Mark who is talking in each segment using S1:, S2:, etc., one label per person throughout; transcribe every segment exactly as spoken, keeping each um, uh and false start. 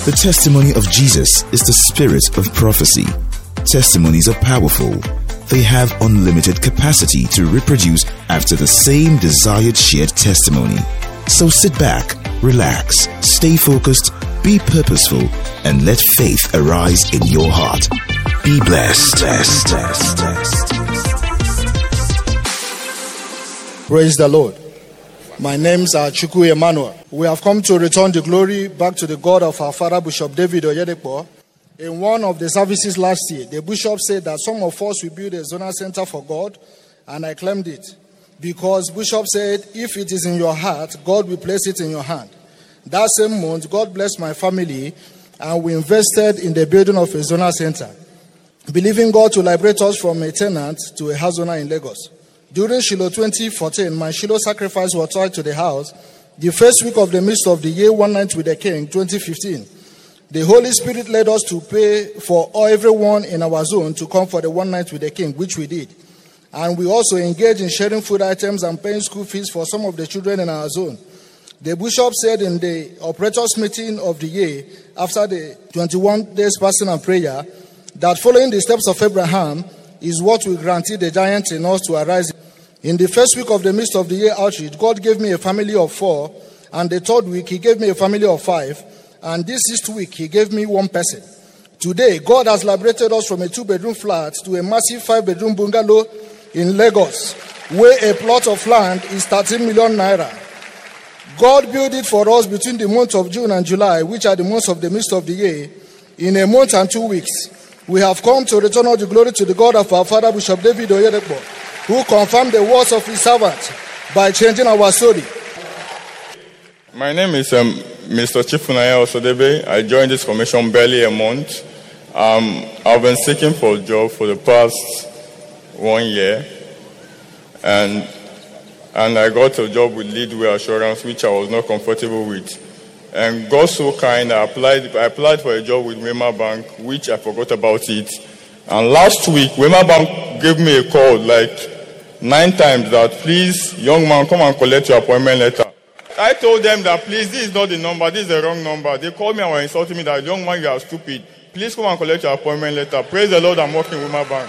S1: The testimony of Jesus is the spirit of prophecy. Testimonies are powerful. They have unlimited capacity to reproduce after the same desired shared testimony. So sit back, relax, stay focused, be purposeful, and let faith arise in your heart. Be blessed. blessed, blessed, blessed.
S2: Praise the Lord. My name's Chukwu Emmanuel. We have come to return the glory back to the God of our father, Bishop David Oyedepo. In one of the services last year, the bishop said that some of us will build a zonal center for God, and I claimed it. Because Bishop said, if it is in your heart, God will place it in your hand. That same month, God blessed my family, and we invested in the building of a zonal center, believing God to liberate us from a tenant to a house owner in Lagos. During Shiloh twenty fourteen, my Shiloh sacrifice was tied to the house. The first week of the midst of the year, One Night with the King, twenty fifteen, the Holy Spirit led us to pay for everyone in our zone to come for the One Night with the King, which we did. And we also engaged in sharing food items and paying school fees for some of the children in our zone. The bishop said in the operators meeting of the year, after the twenty-one days fasting and prayer, that following the steps of Abraham is what will guarantee the giant in us to arise. In the first week of the midst of the year outreach, God gave me a family of four, and the third week, he gave me a family of five, and this sixth week, he gave me one person. Today, God has liberated us from a two-bedroom flat to a massive five-bedroom bungalow in Lagos, where a plot of land is thirteen million naira. God built it for us between the months of June and July, which are the months of the midst of the year. In a month and two weeks, we have come to return all the glory to the God of our father, Bishop David Oyedepo, who confirmed the words of his servant by changing our story.
S3: My name is um, Mister Chifunaya Osodebe. I joined this commission barely a month. Um, I've been seeking for a job for the past one year, and and I got a job with Leadway Assurance, which I was not comfortable with. And God so kind, I applied. I applied for a job with Wema Bank, which I forgot about it. And last week, Wema Bank gave me a call like nine times that, please, young man, come and collect your appointment letter. I told them that, please, this is not the number, this is the wrong number. They called me and were insulting me that, young man, you are stupid. Please come and collect your appointment letter. Praise the Lord, I'm working with my bank.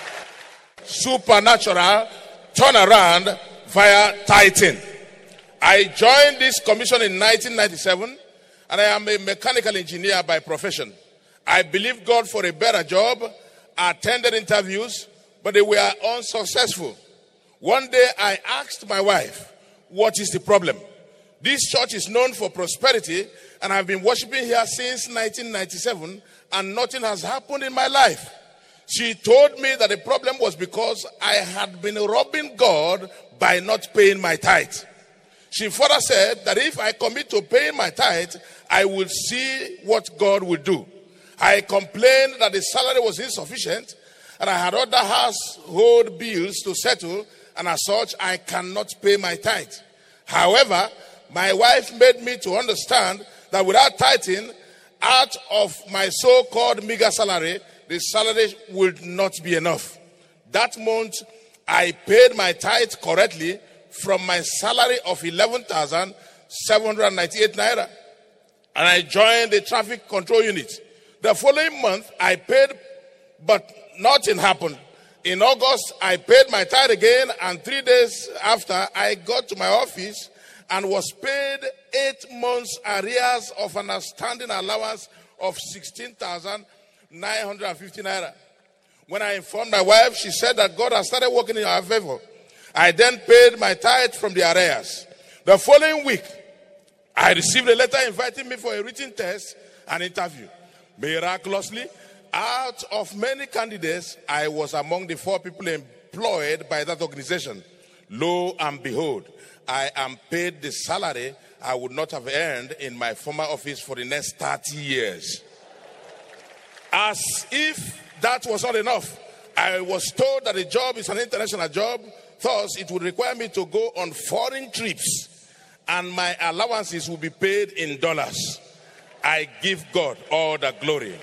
S4: Supernatural turnaround via tithing. I joined this commission in nineteen ninety-seven, and I am a mechanical engineer by profession. I believed God for a better job, attended interviews, but they were unsuccessful. One day I asked my wife, what is the problem? This church is known for prosperity, and I've been worshiping here since nineteen ninety-seven, and nothing has happened in my life. She told me that the problem was because I had been robbing God by not paying my tithe. She further said that if I commit to paying my tithe, I will see what God will do. I complained that the salary was insufficient, and I had other household bills to settle, and as such, I cannot pay my tithe. However, my wife made me to understand that without tithing, out of my so-called meager salary, the salary would not be enough. That month, I paid my tithe correctly from my salary of eleven thousand seven hundred ninety-eight naira. And I joined the traffic control unit. The following month, I paid, but nothing happened. In August, I paid my tithe again, and three days after, I got to my office and was paid eight months arrears of an outstanding allowance of sixteen thousand nine hundred fifty naira. When I informed my wife, she said that God has started working in our favor. I then paid my tithe from the arrears. The following week, I received a letter inviting me for a written test and interview. Miraculously, out of many candidates, I was among the four people employed by that organization. Lo and behold, I am paid the salary I would not have earned in my former office for the next thirty years. As if that was not enough, I was told that the job is an international job, thus it would require me to go on foreign trips, and my allowances will be paid in dollars. I give God all the glory.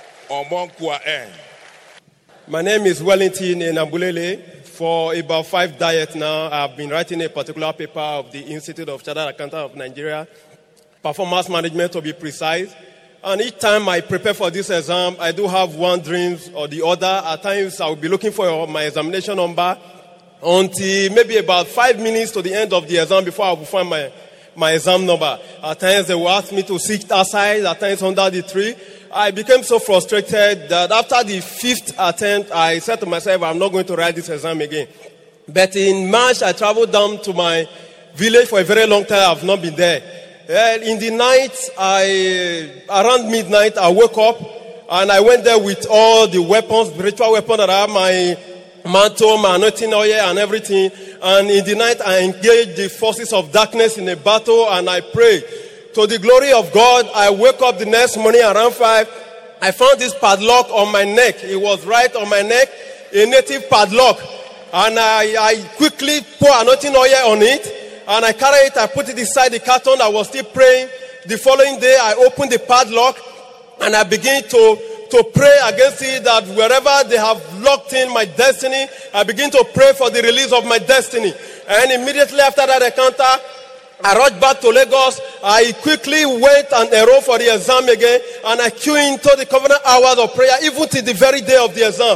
S5: My name is Wellington Nambulele. For about five decades now, I've been writing a particular paper of the Institute of Chartered Accountants of Nigeria, performance management to be precise. And each time I prepare for this exam, I do have one dream or the other. At times, I will be looking for my examination number until maybe about five minutes to the end of the exam before I will find my, my exam number. At times, they will ask me to sit outside, at times under the tree. I became so frustrated that after the fifth attempt, I said to myself, I'm not going to write this exam again. But in March, I traveled down to my village for a very long time. I've not been there. Uh, in the night, I around midnight, I woke up and I went there with all the weapons, spiritual weapons that I have, my mantle, my anointing oil and everything. And in the night, I engaged the forces of darkness in a battle and I prayed. To the glory of God, I woke up the next morning around five. I found this padlock on my neck. It was right on my neck, a native padlock. And I, I quickly pour anointing oil on it. And I carried it, I put it inside the carton. I was still praying. The following day, I opened the padlock and I began to, to pray against it, that wherever they have locked in my destiny, I begin to pray for the release of my destiny. And immediately after that encounter, I rushed back to Lagos. I quickly went and enrolled for the exam again. And I queued into the covenant hours of prayer, even to the very day of the exam.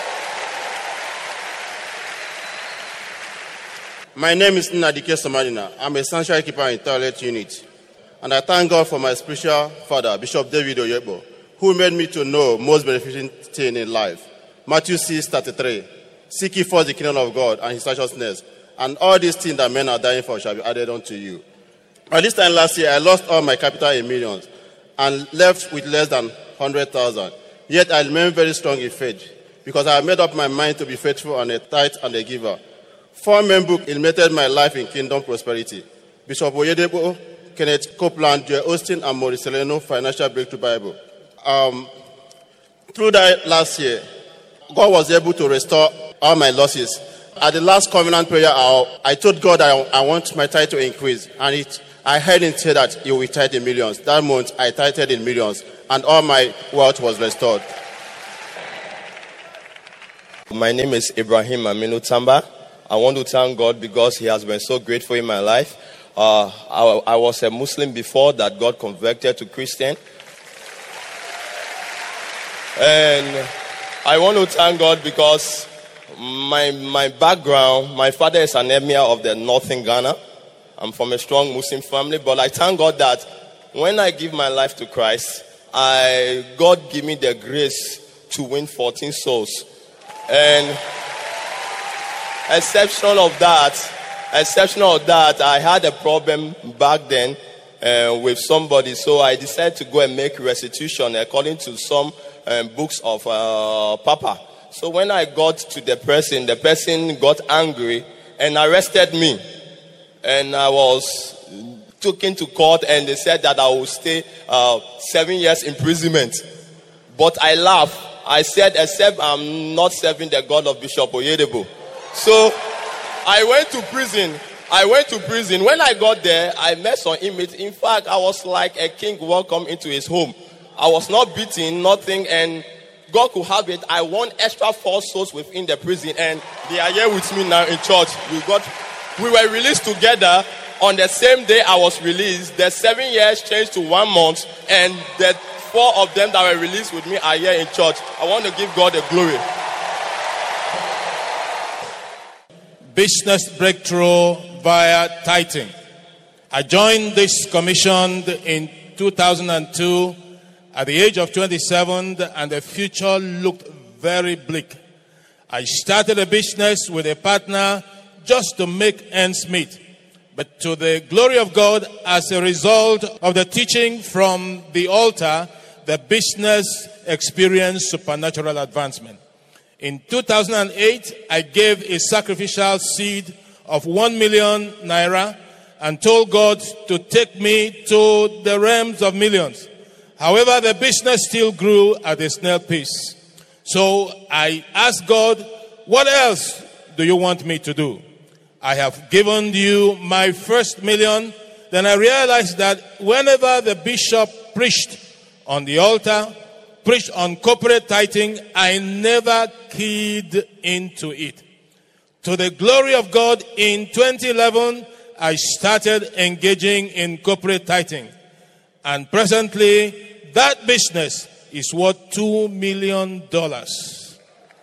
S6: My name is Nnadike Somadina. I'm a sanctuary keeper in toilet unit. And I thank God for my spiritual father, Bishop David Oyebo, who made me to know most beneficial thing in life. Matthew six thirty-three. Seek ye first the kingdom of God and his righteousness, and all these things that men are dying for shall be added unto you. At this time last year, I lost all my capital in millions and left with less than one hundred thousand. Yet I remain very strong in faith, because I have made up my mind to be faithful and a tithe and a giver. Four main books illuminated my life in kingdom prosperity. Bishop Oyedepo, Kenneth Copeland, Joel Austin, and Maurice Seleno, Financial Breakthrough Bible. Um, through that last year, God was able to restore all my losses. At the last covenant prayer, I, I told God I, I want my tithe to increase. And it, I heard him say that he will tithe in millions. That month, I tithed in millions. And all my wealth was restored.
S7: My name is Ibrahim Aminu Tamba. I want to thank God because he has been so grateful in my life. Uh, I, I was a Muslim before that God converted to Christian. And I want to thank God because my my background, my father is an emir of the northern Ghana. I'm from a strong Muslim family, but I thank God that when I give my life to Christ, I God give me the grace to win fourteen souls. And exception of that, exception of that, I had a problem back then uh, with somebody, so I decided to go and make restitution according to some um, books of uh, Papa. So when I got to the person, the person got angry and arrested me, and I was taken to court, and they said that I would stay uh, seven years imprisonment. But I laughed. I said, except I'm not serving the God of Bishop Oyedepo. So I went to prison. I went to prison. When I got there, I met some inmates. In fact, I was like a king welcome into his home. I was not beaten, nothing, and God could have it. I won extra four souls within the prison, and they are here with me now in church. We got, we were released together. On the same day I was released, the seven years changed to one month, and the four of them that were released with me are here in church. I want to give God the glory.
S8: Business breakthrough via tithing. I joined this commission in two thousand two at the age of twenty-seven, and the future looked very bleak. I started a business with a partner just to make ends meet. But to the glory of God, as a result of the teaching from the altar, the business experienced supernatural advancement. In two thousand eight, I gave a sacrificial seed of one million naira and told God to take me to the realms of millions. However, the business still grew at a snail pace. So I asked God, what else do you want me to do? I have given you my first million. Then I realized that whenever the bishop preached on the altar, preached on corporate tithing, I never keyed into it. To the glory of God, in twenty eleven, I started engaging in corporate tithing. And presently, that business is worth two million dollars.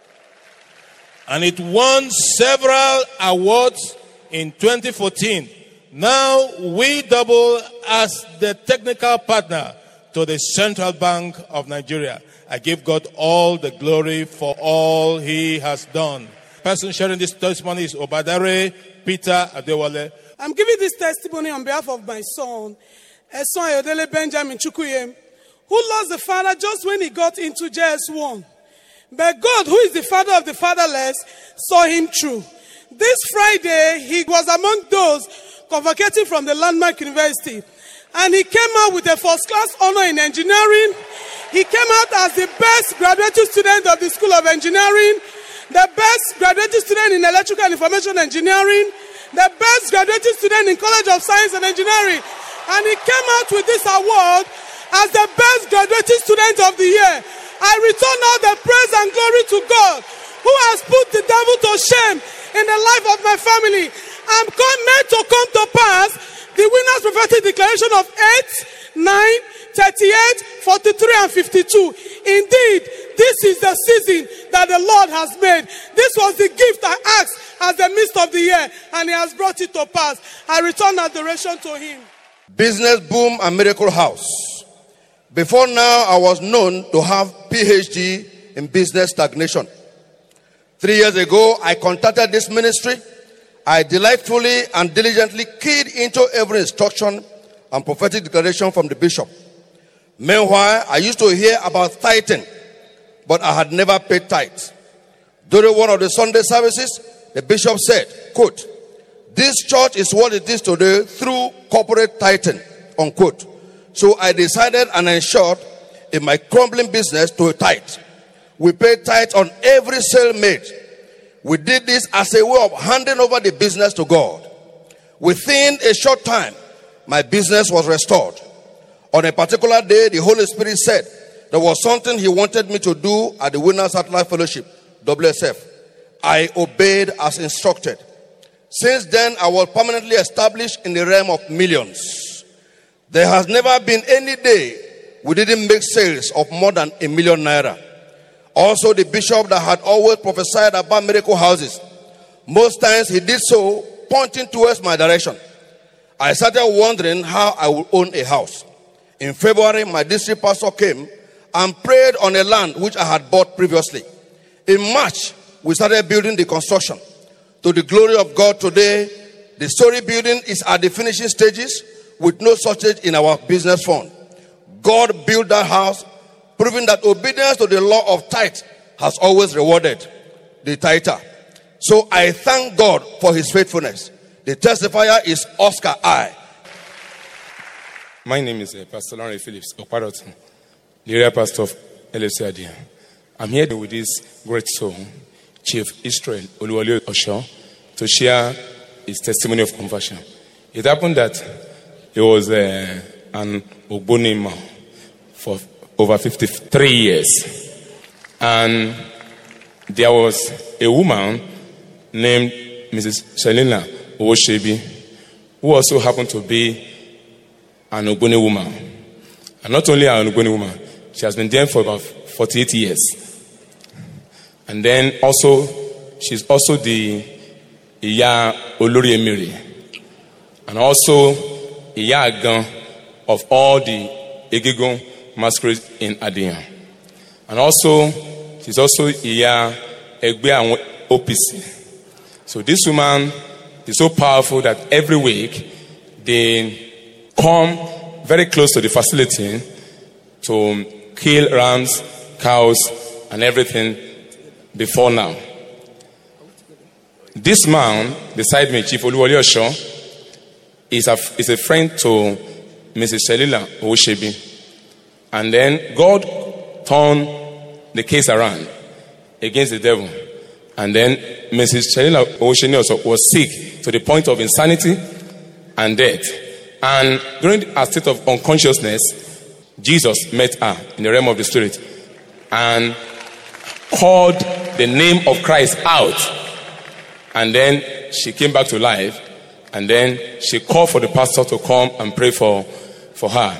S8: And it won several awards in twenty fourteen. Now we double as the technical partner to the Central Bank of Nigeria. I give God all the glory for all he has done. The person sharing this testimony is Obadare Peter Adewale.
S9: I'm giving this testimony on behalf of my son, Eson Ayodele Benjamin Chukwuyem, who lost the father just when he got into J S one. But God, who is the father of the fatherless, saw him through. This Friday, he was among those convocating from the Landmark University. And he came out with a first-class honor in engineering. He came out as the best graduate student of the School of Engineering, the best graduate student in Electrical and Information Engineering, the best graduate student in College of Science and Engineering. And he came out with this award as the best graduate student of the year. I return all the praise and glory to God, who has put the devil to shame in the life of my family. I'm made to come to pass the winner's prophetic declaration of eight, nine, thirty-eight, forty-three, and fifty-two. Indeed, this is the season that the Lord has made. This was the gift I asked as the midst of the year, and he has brought it to pass. I return adoration to him.
S10: Business boom and miracle house. Before now, I was known to have P H D in business stagnation. Three years ago, I contacted this ministry. I delightfully and diligently keyed into every instruction and prophetic declaration from the bishop. Meanwhile, I used to hear about tithing, but I had never paid tithe. During one of the Sunday services, the bishop said, quote, "This church is what it is today through corporate tithing," unquote. So I decided and ensured in my crumbling business to tithe. We paid tithe on every sale made. We did this as a way of handing over the business to God. Within a short time, my business was restored. On a particular day, the Holy Spirit said there was something he wanted me to do at the Winners at Life Fellowship, W S F. I obeyed as instructed. Since then, I was permanently established in the realm of millions. There has never been any day we didn't make sales of more than a million naira. Also, the bishop that had always prophesied about miracle houses, most times he did so pointing towards my direction. I started wondering how I would own a house. In February, my district pastor came and prayed on a land which I had bought previously. In March, we started building the construction. To the glory of God, today, the story building is at the finishing stages with no shortage in our business fund. God built that house, proving that obedience to the law of tithe has always rewarded the tither. So I thank God for his faithfulness. The testifier is Oscar I.
S11: My name is uh, Pastor Larry Phillips Okwadoton, the area pastor of L F C Adia. I'm here with this great soul, Chief Israel Oluwole Osho, to share his testimony of conversion. It happened that he was uh, an Ogboni man for over fifty-three years. And there was a woman named Missus Shelina Owoshebi, who also happened to be an Ogboni woman. And not only an Ogboni woman, she has been there for about forty-eight years. And then also, she's also the Iya Olori Emiri, and also Iya Agan of all the Egigun masquerades in Adiyan. And also, she's also Iya Egbe and O P C. So this woman is so powerful that every week they come very close to the facility to kill rams, cows, and everything before now. This man beside me, Chief Oluwole Osho, is a, is a friend to Missus Shelila Owoshebi. And then God turned the case around against the devil. And then Missus Shelila Owoshebi also was sick to the point of insanity and death. And during her state of unconsciousness, Jesus met her in the realm of the spirit and called the name of Christ out. And then she came back to life. And then she called for the pastor to come and pray for, for her.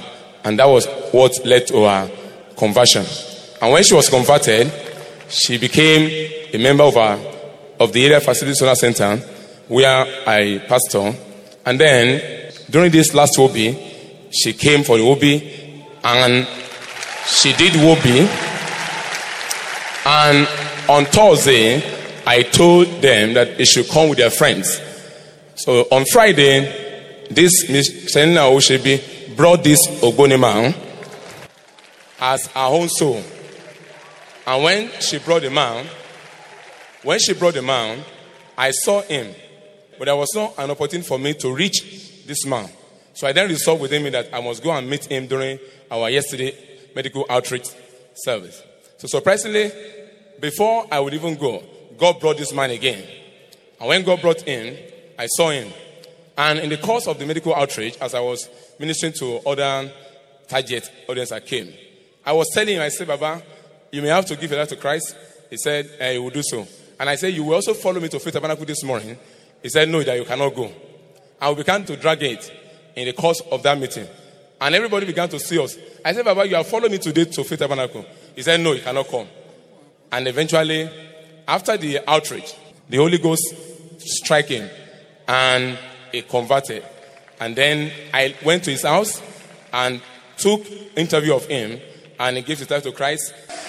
S11: And that was what led to her conversion. And when she was converted, she became a member of our of the area facility solar center where I pastor. And then during this last W O B I, she came for the W O B I and she did W O B I. And on Thursday, I told them that they should come with their friends. So on Friday, this Miss Selena Oshebi brought this Ogboni man as her own soul. And when she brought the man, when she brought the man, I saw him. But there was not an opportunity for me to reach this man. So I then resolved within me that I must go and meet him during our yesterday medical outreach service. So surprisingly, before I would even go, God brought this man again. And when God brought him, I saw him. And in the course of the medical outreach, as I was ministering to other target audience that came, I was telling him, I said, Baba, you may have to give your life to Christ. He said, eh, he will do so. And I said, you will also follow me to Faith Tabernacle this morning. He said, no, that you cannot go. And we began to drag it in the course of that meeting. And everybody began to see us. I said, Baba, you have followed me today to Faith Tabernacle. He said, no, you cannot come. And eventually, after the outreach, the Holy Ghost struck him and he converted. And then I went to his house and took interview of him and he gave his life to Christ.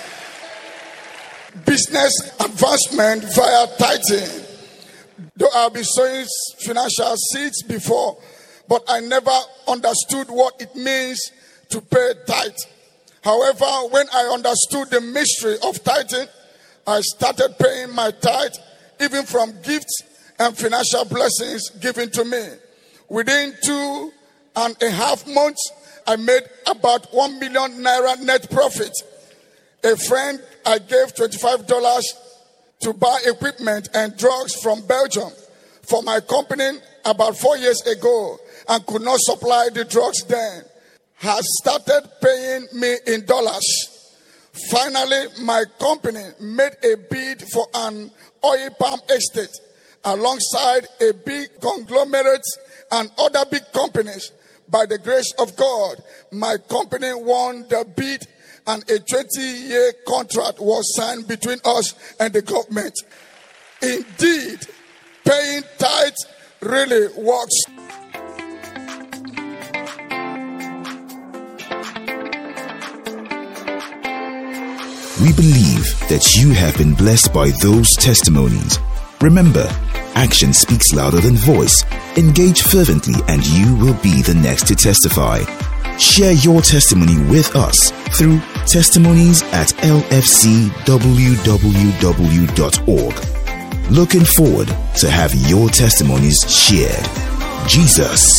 S12: Business advancement via tithing. Though I've been sowing financial seeds before, but I never understood what it means to pay tithe. However, when I understood the mystery of tithing, I started paying my tithe, even from gifts and financial blessings given to me. Within two and a half months, I made about one million naira net profit. A friend, I gave twenty-five dollars to buy equipment and drugs from Belgium for my company about four years ago and could not supply the drugs then. Has started paying me in dollars. Finally, my company made a bid for an oil palm estate alongside a big conglomerate and other big companies. By the grace of God, my company won the bid and a twenty-year contract was signed between us and the government. Indeed, paying tithe really works.
S1: We believe that you have been blessed by those testimonies. Remember, action speaks louder than voice. Engage fervently and you will be the next to testify. Share your testimony with us through testimonies at l f c w w w dot org. Looking forward to have your testimonies shared. Jesus